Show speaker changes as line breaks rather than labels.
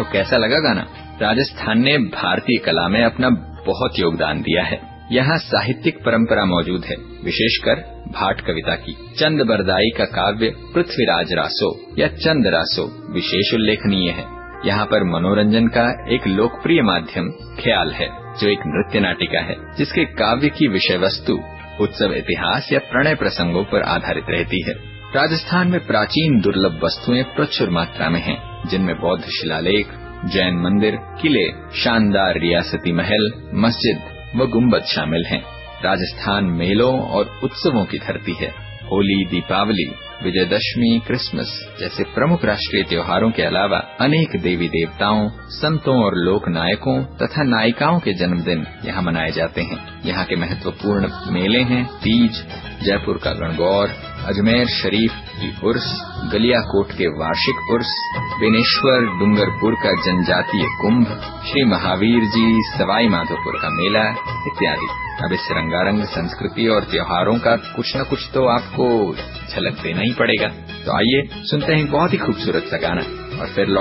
तो कैसा लगा गाना? राजस्थान ने भारतीय कला में अपना बहुत योगदान दिया है। यहाँ साहित्यिक परंपरा मौजूद है, विशेषकर भाट कविता की। चंद बरदाई का काव्य पृथ्वीराज रासो या चंद रासो विशेष उल्लेखनीय है। यहाँ पर मनोरंजन का एक लोकप्रिय माध्यम ख्याल है, जो एक नृत्य नाटिका है जिसके काव्य की विषय वस्तु उत्सव इतिहास या प्रणय प्रसंगों पर आधारित रहती है। राजस्थान में प्राचीन दुर्लभ वस्तुएं प्रचुर मात्रा में हैं, जिनमें बौद्ध शिलालेख, जैन मंदिर, किले, शानदार रियासती महल, मस्जिद व गुम्बद शामिल हैं। राजस्थान मेलों और उत्सवों की धरती है। होली, दीपावली, विजयदशमी, क्रिसमस जैसे प्रमुख राष्ट्रीय त्योहारों के अलावा अनेक देवी देवताओं, संतों और लोक नायकों तथा नायिकाओं के जन्मदिन यहाँ मनाए जाते हैं। यहाँ के महत्वपूर्ण मेले हैं तीज, जयपुर का गणगौर, अजमेर शरीफ की उर्स, गलियाकोट के वार्षिक उर्स, बेनेश्वर डूंगरपुर का जनजातीय कुंभ, श्री महावीर जी सवाई माधोपुर का मेला इत्यादि। अब इस रंगारंग संस्कृति और त्योहारों का कुछ न कुछ तो आपको झलक देना ही पड़ेगा। तो आइए सुनते हैं बहुत ही खूबसूरत सा गाना और फिर